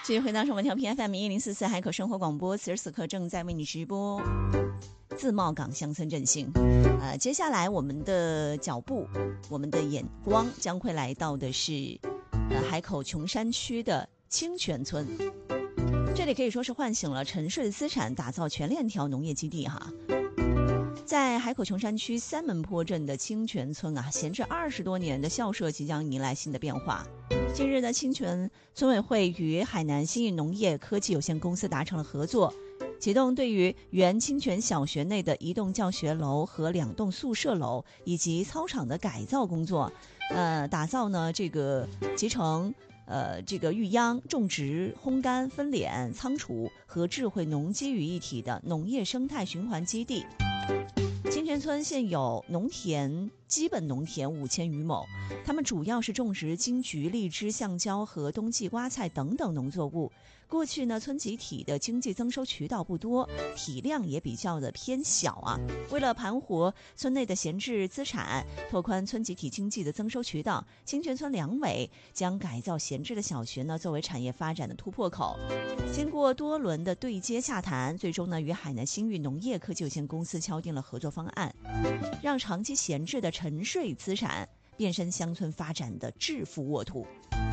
继续回到我们调频 FM1044海口生活广播，此时此刻正在为你直播自贸港乡村振兴。接下来我们的脚步，我们的眼光将会来到的是海口琼山区的清泉村。这里可以说是唤醒了沉睡的资产，打造全链条农业基地哈。在海口琼山区三门坡镇的清泉村啊，闲置20多年的校舍即将迎来新的变化。近日呢，清泉村委会与海南新域农业科技有限公司达成了合作，启动对于原清泉小学内的1栋教学楼和2栋宿舍楼以及操场的改造工作，打造呢这个集成这个育秧、种植、烘干、分娩、仓储和智慧农机于一体的农业生态循环基地。清泉村现有农田，基本农田5000余亩，他们主要是种植金桔、荔枝、橡胶和冬季瓜菜等等农作物。过去呢，村集体的经济增收渠道不多，体量也比较的偏小啊。为了盘活村内的闲置资产，拓宽村集体经济的增收渠道，清泉村两委将改造闲置的小学呢作为产业发展的突破口。经过多轮的对接洽谈，最终呢与海南新域农业科技有限公司敲定了合作方案，让长期闲置的沉睡资产变身乡村发展的致富沃土。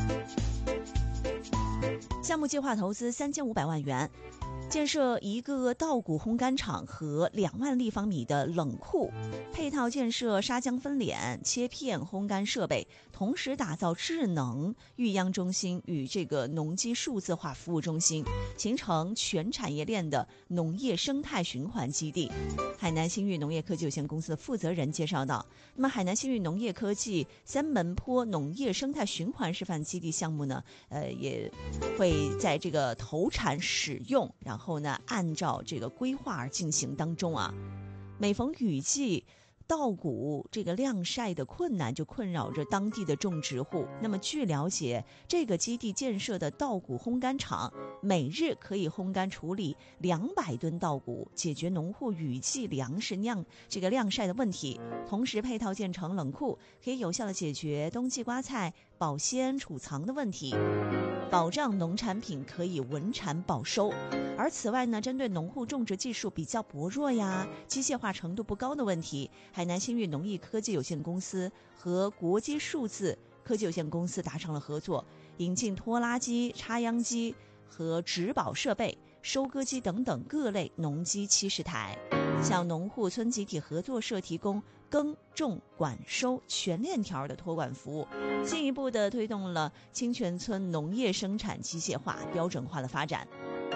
项目计划投资3500万元，建设1个稻谷烘干厂和2万立方米的冷库，配套建设砂浆分娩、切片、烘干设备，同时打造智能育秧中心与这个农机数字化服务中心，形成全产业链的农业生态循环基地。海南新域农业科技有限公司的负责人介绍到，那么海南新域农业科技三门坡农业生态循环示范基地项目呢，也会在这个投产使用，然后呢按照这个规划而进行当中啊。每逢雨季，稻谷这个晾晒的困难就困扰着当地的种植户。那么据了解，这个基地建设的稻谷烘干厂每日可以烘干处理200吨稻谷，解决农户雨季粮食晾晒的问题。同时配套建成冷库，可以有效的解决冬季瓜菜保鲜储藏的问题，保障农产品可以稳产保收。而此外呢，针对农户种植技术比较薄弱呀、机械化程度不高的问题，海南新域农业科技有限公司和国基数字科技有限公司达成了合作，引进拖拉机、插秧机和植保设备、收割机等等各类农机70台，向农户村集体合作社提供耕种管收全链条的托管服务，进一步的推动了清泉村农业生产机械化标准化的发展。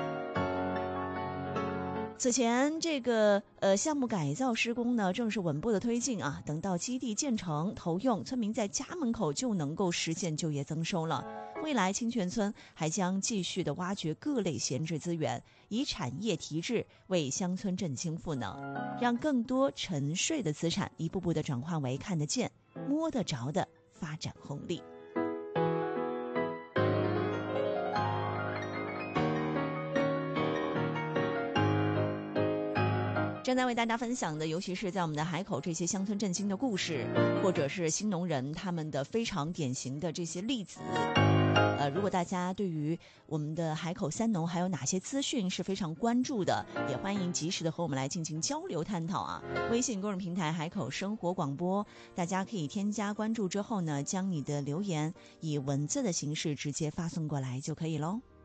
此前这个项目改造施工呢正是稳步的推进啊，等到基地建成投用，村民在家门口就能够实现就业增收了。未来清泉村还将继续的挖掘各类闲置资源，以产业提质为乡村振兴赋能，让更多沉睡的资产一步步的转化为看得见摸得着的发展红利。正在为大家分享的，尤其是在我们的海口这些乡村振兴的故事，或者是新农人他们的非常典型的这些例子。如果大家对于我们的海口三农还有哪些资讯是非常关注的，也欢迎及时的和我们来进行交流探讨啊。微信公众平台海口生活广播，大家可以添加关注之后呢，将你的留言以文字的形式直接发送过来就可以咯。